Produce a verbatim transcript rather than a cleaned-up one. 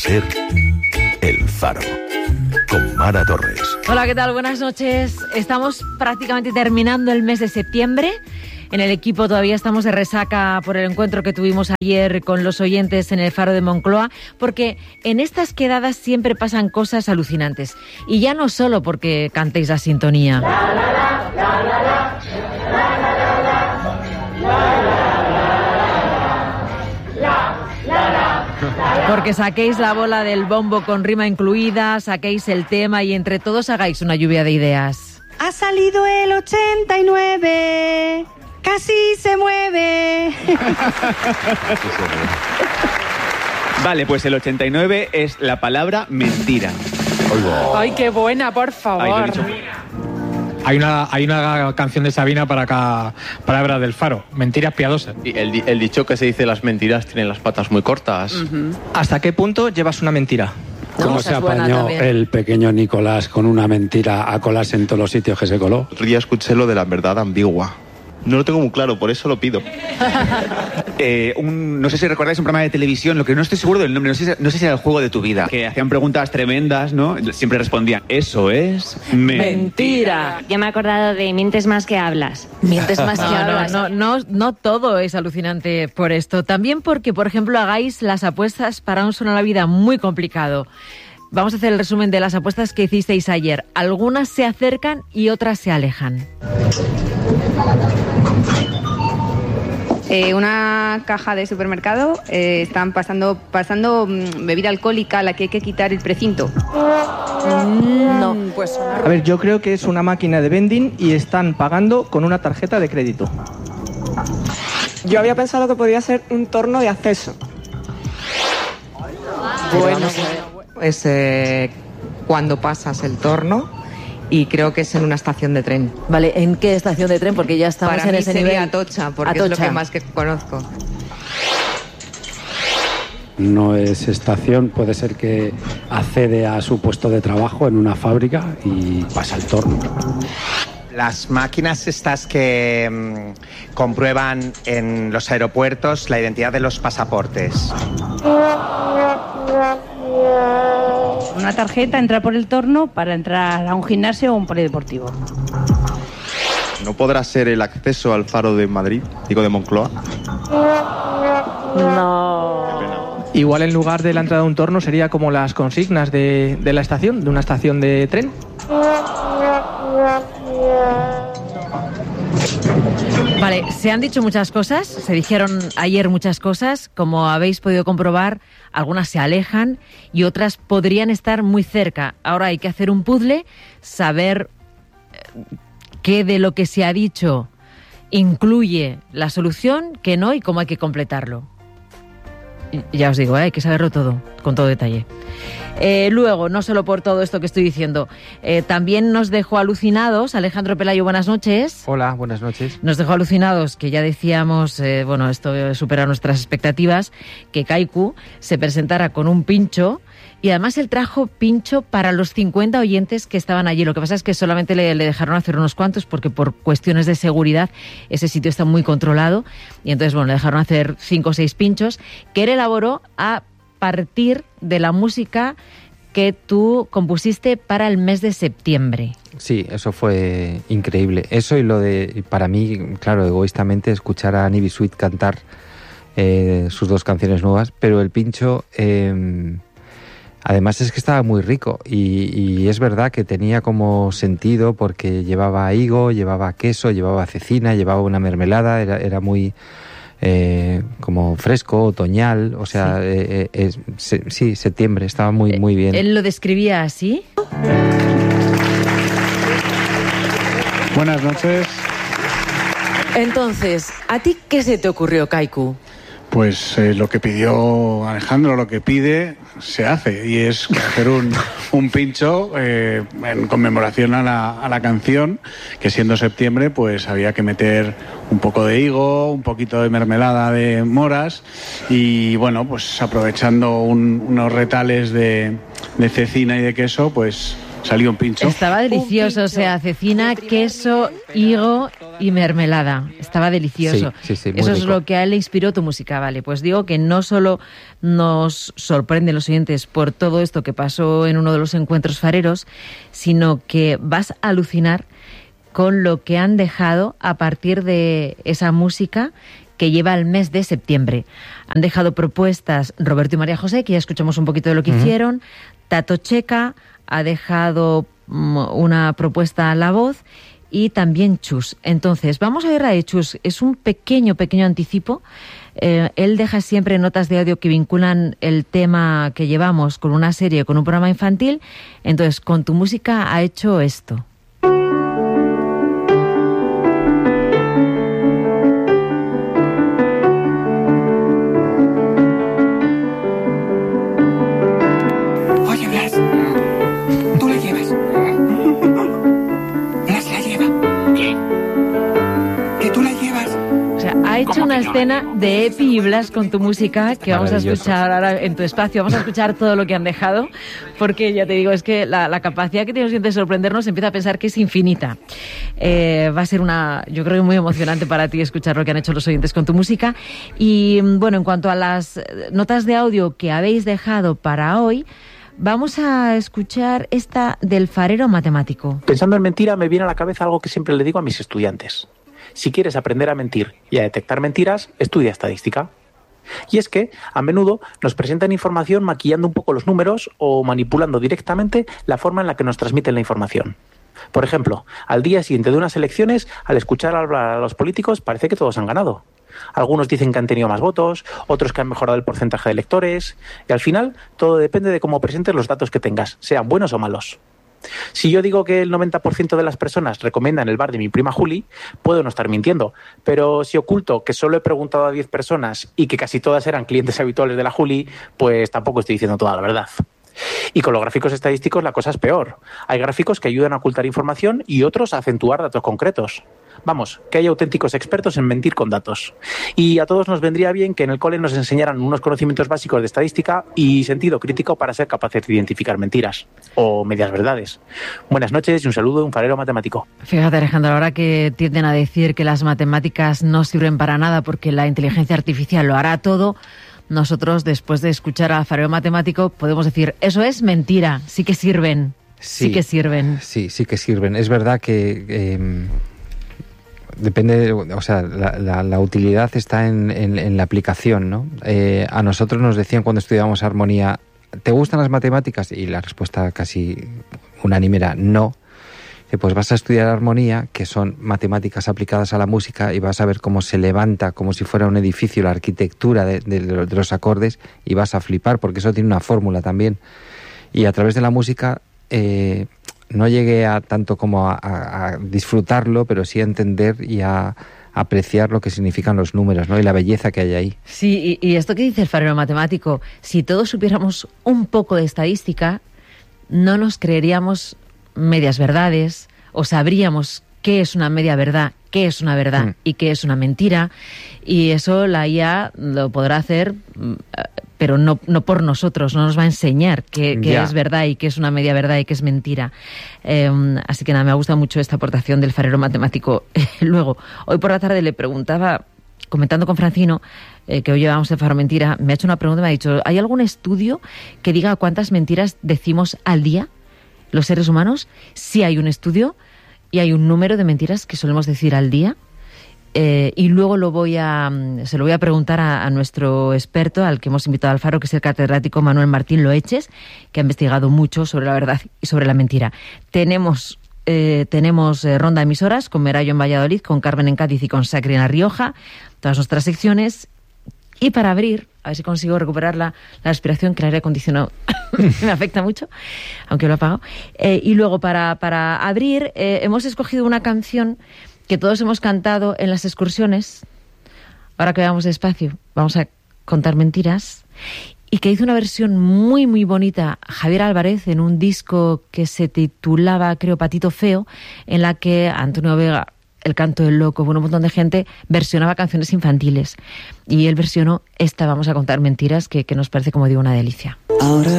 ser El Faro, con Mara Torres. Hola, ¿qué tal? Buenas noches. Estamos prácticamente terminando el mes de septiembre. En el equipo todavía estamos de resaca por el encuentro que tuvimos ayer con los oyentes en el Faro de Moncloa, porque en estas quedadas siempre pasan cosas alucinantes. Y ya no solo porque cantéis la sintonía. La, la, la, la, la, la, la, la, la, la, porque saquéis la bola del bombo con rima incluida, saquéis el tema y entre todos hagáis una lluvia de ideas. Ha salido el ochenta y nueve... Casi se mueve. Vale, pues el ochenta y nueve es la palabra mentira. Ay, qué buena, por favor. Ahí lo he dicho. Hay una, hay una canción de Sabina para cada palabra del Faro, mentiras piadosas. Y el, el dicho que se dice las mentiras tienen las patas muy cortas. Uh-huh. ¿Hasta qué punto llevas una mentira? ¿Cómo no, se apañó el pequeño Nicolás con una mentira a colarse en todos los sitios que se coló? Otro día escuché lo de la verdad ambigua. No lo tengo muy claro, por eso lo pido. eh, un, no sé si recordáis un programa de televisión, lo que no estoy seguro del nombre, no sé, no sé si era El Juego de tu Vida, que hacían preguntas tremendas, ¿no? Siempre respondían, eso es mentira. mentira. Yo me he acordado de mientes más que hablas. Mientes más que no, hablas. No, no, no, no todo es alucinante por esto. También porque, por ejemplo, hagáis las apuestas para un Suena la Vida muy complicado. Vamos a hacer el resumen de las apuestas que hicisteis ayer. Algunas se acercan y otras se alejan. Eh, una caja de supermercado, eh, están pasando pasando mmm, bebida alcohólica a la que hay que quitar el precinto. Mm, no, pues a ver, yo creo que es una máquina de vending y están pagando con una tarjeta de crédito. Yo había pensado que podía ser un torno de acceso. Bueno, es eh, cuando pasas el torno. Y creo que es en una estación de tren. Vale, ¿en qué estación de tren? Porque ya estamos Para en mí ese sería nivel. Atocha, porque Atocha. es lo que más que conozco. No es estación, puede ser que accede a su puesto de trabajo en una fábrica y pasa el torno. Las máquinas estas que mmm, comprueban en los aeropuertos la identidad de los pasaportes. Una tarjeta, entrar por el torno para entrar a un gimnasio o un polideportivo. ¿No podrá ser el acceso al Faro de Madrid, digo de Moncloa? No. Igual en lugar de la entrada de un torno sería como las consignas de, de la estación, de una estación de tren. Vale, se han dicho muchas cosas, se dijeron ayer muchas cosas, como habéis podido comprobar, algunas se alejan y otras podrían estar muy cerca. Ahora hay que hacer un puzzle, saber qué de lo que se ha dicho incluye la solución, qué no y cómo hay que completarlo. Ya os digo, ¿eh? Hay que saberlo todo, con todo detalle. Eh, luego, no solo por todo esto que estoy diciendo, eh, también nos dejó alucinados, Alejandro Pelayo, buenas noches. Hola, buenas noches. Nos dejó alucinados, que ya decíamos, eh, bueno, esto supera nuestras expectativas, que Kaiku se presentara con un pincho, y además él trajo pincho para los cincuenta oyentes que estaban allí. Lo que pasa es que solamente le, le dejaron hacer unos cuantos, porque por cuestiones de seguridad ese sitio está muy controlado, y entonces, bueno, le dejaron hacer cinco o seis pinchos, que él elaboró a partir de la música que tú compusiste para el mes de septiembre. Sí, eso fue increíble. Eso y lo de, para mí, claro, egoístamente, escuchar a Nibi Sweet cantar eh, sus dos canciones nuevas, pero el pincho, eh, además es que estaba muy rico y, y es verdad que tenía como sentido porque llevaba higo, llevaba queso, llevaba cecina, llevaba una mermelada, era, era muy... Eh, como fresco, otoñal, o sea, sí, eh, eh, se, sí septiembre, estaba muy, muy bien. ¿Él lo describía así? Buenas noches. Entonces, ¿a ti qué se te ocurrió, Kaiku? Pues eh, lo que pidió Alejandro, lo que pide, se hace. Y es hacer un, un pincho eh, en conmemoración a la, a la canción, que siendo septiembre, pues había que meter un poco de higo, un poquito de mermelada de moras y, bueno, pues aprovechando un, unos retales de, de cecina y de queso, pues salía un pincho. Estaba delicioso, o sea, cecina, queso, higo y mermelada. Estaba delicioso. Sí, sí, sí, muy Eso es rico. lo que a él le inspiró tu música, vale. Pues digo que no solo nos sorprenden los oyentes por todo esto que pasó en uno de los encuentros fareros, sino que vas a alucinar con lo que han dejado a partir de esa música que lleva el mes de septiembre. Han dejado propuestas Roberto y María José, que ya escuchamos un poquito de lo que uh-huh. hicieron. Tato Checa ha dejado um, una propuesta a la voz y también Chus. Entonces, vamos a ver la de Chus. Es un pequeño, pequeño anticipo. Eh, él deja siempre notas de audio que vinculan el tema que llevamos con una serie, con un programa infantil. Entonces, con tu música ha hecho esto. Ha hecho una escena de Epi y Blas con tu música que vamos a escuchar ahora en tu espacio. Vamos a escuchar todo lo que han dejado, porque ya te digo, es que la, la capacidad que tiene de sorprendernos empieza a pensar que es infinita. Eh, va a ser una, yo creo que muy emocionante para ti escuchar lo que han hecho los oyentes con tu música. Y bueno, en cuanto a las notas de audio que habéis dejado para hoy, vamos a escuchar esta del farero matemático. Pensando en mentira, me viene a la cabeza algo que siempre le digo a mis estudiantes. Si quieres aprender a mentir y a detectar mentiras, estudia estadística. Y es que, a menudo, nos presentan información maquillando un poco los números o manipulando directamente la forma en la que nos transmiten la información. Por ejemplo, al día siguiente de unas elecciones, al escuchar hablar a los políticos, parece que todos han ganado. Algunos dicen que han tenido más votos, otros que han mejorado el porcentaje de electores, y al final, todo depende de cómo presentes los datos que tengas, sean buenos o malos. Si yo digo que el noventa por ciento de las personas recomiendan el bar de mi prima Juli, puedo no estar mintiendo, pero si oculto que solo he preguntado a diez personas y que casi todas eran clientes habituales de la Juli, pues tampoco estoy diciendo toda la verdad. Y con los gráficos estadísticos la cosa es peor. Hay gráficos que ayudan a ocultar información y otros a acentuar datos concretos. Vamos, que hay auténticos expertos en mentir con datos. Y a todos nos vendría bien que en el cole nos enseñaran unos conocimientos básicos de estadística y sentido crítico para ser capaces de identificar mentiras o medias verdades. Buenas noches y un saludo de un farero matemático. Fíjate, Alejandro, ahora que tienden a decir que las matemáticas no sirven para nada porque la inteligencia artificial lo hará todo, nosotros, después de escuchar al farero matemático, podemos decir, eso es mentira, sí que sirven, sí, sí que sirven. Sí, sí que sirven. Es verdad que... Eh... Depende, o sea, la, la, la utilidad está en, en, en la aplicación, ¿no? Eh, a nosotros nos decían cuando estudiábamos armonía, ¿te gustan las matemáticas? Y la respuesta casi unánime era no. Eh, pues vas a estudiar armonía, que son matemáticas aplicadas a la música, y vas a ver cómo se levanta, como si fuera un edificio, la arquitectura de, de, de los acordes, y vas a flipar, porque eso tiene una fórmula también. Y a través de la música... Eh, no llegué a tanto como a, a, a disfrutarlo, pero sí a entender y a, a apreciar lo que significan los números, ¿no? Y la belleza que hay ahí. Sí, y, y esto que dice el farero matemático, si todos supiéramos un poco de estadística, no nos creeríamos medias verdades o sabríamos qué es una media verdad, qué es una verdad mm. y qué es una mentira. Y eso la I A lo podrá hacer, pero no, no por nosotros, no nos va a enseñar qué, qué es verdad y qué es una media verdad y qué es mentira. Eh, así que nada, me ha gustado mucho esta aportación del farero matemático. Luego, hoy por la tarde le preguntaba, comentando con Francino, eh, que hoy llevamos el Faro Mentira, me ha hecho una pregunta y me ha dicho, ¿hay algún estudio que diga cuántas mentiras decimos al día los seres humanos? Sí hay un estudio y hay un número de mentiras que solemos decir al día. Eh, y luego lo voy a, se lo voy a preguntar a, a nuestro experto, al que hemos invitado al Faro, que es el catedrático Manuel Martín Loeches, que ha investigado mucho sobre la verdad y sobre la mentira. Tenemos, eh, tenemos eh, ronda de emisoras con Merayo en Valladolid, con Carmen en Cádiz y con Sacri en La Rioja, todas nuestras secciones. Y para abrir, a ver si consigo recuperar la, la respiración, que el aire acondicionado me afecta mucho, aunque lo he apagado. Eh, y luego para, para abrir, eh, hemos escogido una canción que todos hemos cantado en las excursiones. Ahora que vamos despacio, vamos a contar mentiras. Y que hizo una versión muy, muy bonita Javier Álvarez en un disco que se titulaba, creo, Patito Feo, en la que Antonio Vega, El Canto del Loco, bueno, un montón de gente versionaba canciones infantiles. Y él versionó esta, Vamos a contar mentiras, que, que nos parece, como digo, una delicia. Ahora